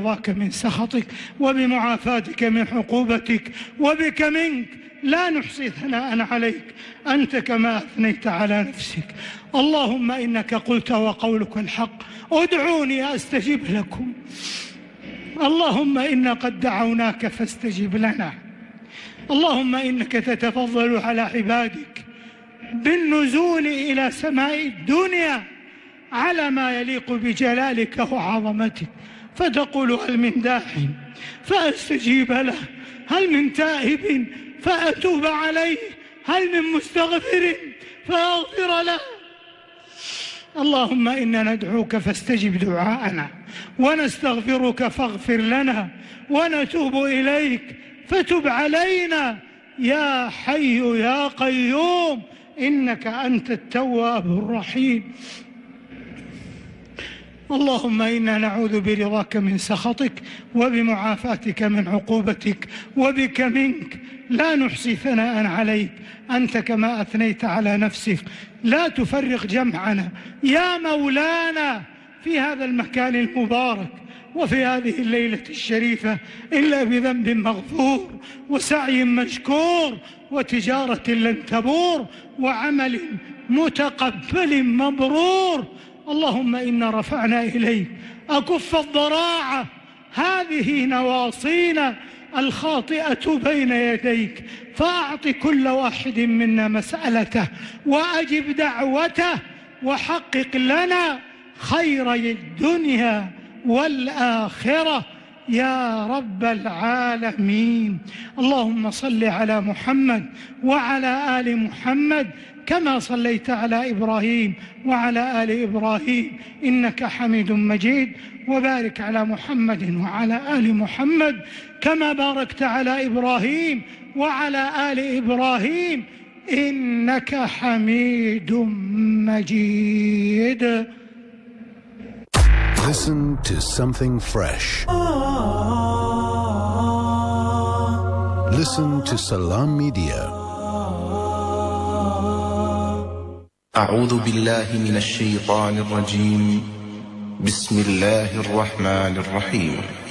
برضاك من سخطك وبمعافاتك من عقوبتك وبك منك، لا نحصي ثناء عليك أنت كما أثنيت على نفسك. اللهم إنك قلت وقولك الحق، ادعوني أستجب لكم. اللهم إنا قد دعوناك فاستجب لنا. اللهم إنك تتفضل على عبادك بالنزول إلى سماء الدنيا على ما يليق بجلالك وعظمتك، فتقول هل من داع فأستجيب له، هل من تائب فأتوب عليه، هل من مستغفر فأغفر له. اللهم إنا ندعوك فاستجب دعاءنا، ونستغفرك فاغفر لنا، ونتوب إليك فتب علينا يا حي يا قيوم إنك أنت التواب الرحيم. اللهم إنا نعوذ برضاك من سخطك وبمعافاتك من عقوبتك وبك منك، لا نحصي ثناء عليك أنت كما أثنيت على نفسك. لا تفرق جمعنا يا مولانا في هذا المكان المبارك وفي هذه الليلة الشريفة إلا بذنب مغفور وسعي مشكور وتجارة لن تبور وعمل متقبل مبرور. اللهم إنا رفعنا إليك أكف الضراعة، هذه نواصينا الخاطئة بين يديك، فأعط كل واحد منا مسألته وأجب دعوته، وحقق لنا خيري الدنيا والآخرة يا رب العالمين. اللهم صل على محمد وعلى آل محمد كما صليت على إبراهيم وعلى آل إبراهيم إنك حميد مجيد، وبارك على محمد وعلى آل محمد كما باركت على إبراهيم وعلى آل إبراهيم إنك حميد مجيد. Listen to something fresh. Listen to Salam Media. أعوذ بالله من الشيطان الرجيم. بسم الله الرحمن الرحيم.